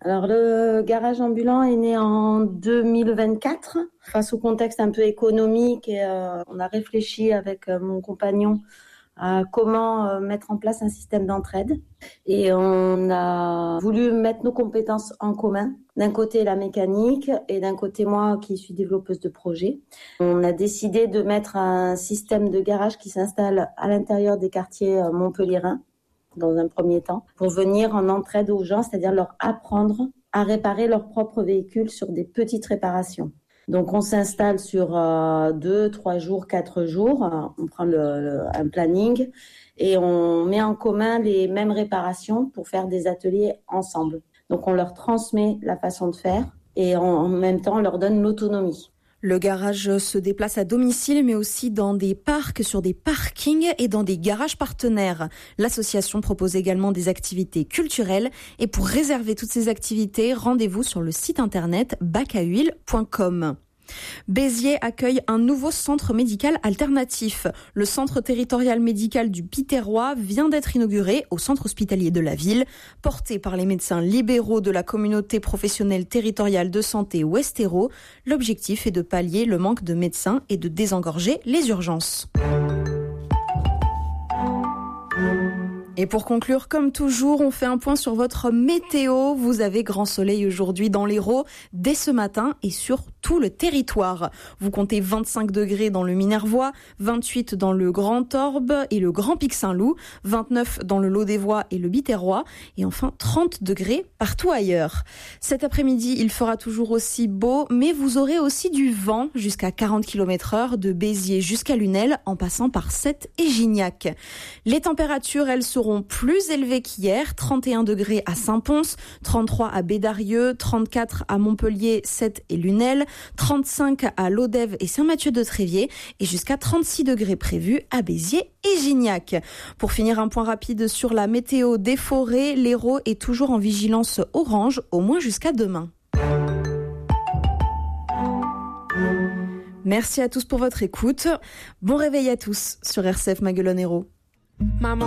Alors le garage ambulant est né en 2024 face au contexte un peu économique et on a réfléchi avec mon compagnon à comment mettre en place un système d'entraide et on a voulu mettre nos compétences en commun. D'un côté la mécanique et d'un côté moi qui suis développeuse de projet. On a décidé de mettre un système de garage qui s'installe à l'intérieur des quartiers montpelliérains dans un premier temps pour venir en entraide aux gens, c'est-à-dire leur apprendre à réparer leur propre véhicule sur des petites réparations. Donc on s'installe sur 2, 3 jours, 4 jours, on prend un planning et on met en commun les mêmes réparations pour faire des ateliers ensemble. Donc on leur transmet la façon de faire et en même temps on leur donne l'autonomie. Le garage se déplace à domicile, mais aussi dans des parcs, sur des parkings et dans des garages partenaires. L'association propose également des activités culturelles. Et pour réserver toutes ces activités, rendez-vous sur le site internet bacahuile.com. Béziers accueille un nouveau centre médical alternatif. Le centre territorial médical du Biterrois vient d'être inauguré au centre hospitalier de la ville. Porté par les médecins libéraux de la communauté professionnelle territoriale de santé Ouestero, l'objectif est de pallier le manque de médecins et de désengorger les urgences. Et pour conclure, comme toujours, on fait un point sur votre météo. Vous avez grand soleil aujourd'hui dans l'Hérault dès ce matin et sur tout le territoire. Vous comptez 25 degrés dans le Minervois, 28 dans le Grand Orbe et le Grand Pic Saint-Loup, 29 dans le Lot-des-Voix et le Biterrois et enfin 30 degrés partout ailleurs. Cet après-midi, il fera toujours aussi beau, mais vous aurez aussi du vent jusqu'à 40 km/h de Béziers jusqu'à Lunel en passant par Sète et Gignac. Les températures, elles seront plus élevées qu'hier, 31 degrés à Saint-Pons, 33 à Bédarieux, 34 à Montpellier, Sète et Lunel, 35 à Lodève et Saint-Mathieu-de-Tréviers et jusqu'à 36 degrés prévus à Béziers et Gignac. Pour finir, un point rapide sur la météo des forêts. L'Hérault est toujours en vigilance orange, au moins jusqu'à demain. Merci à tous pour votre écoute. Bon réveil à tous sur RCF Maguelone Hérault. Maman.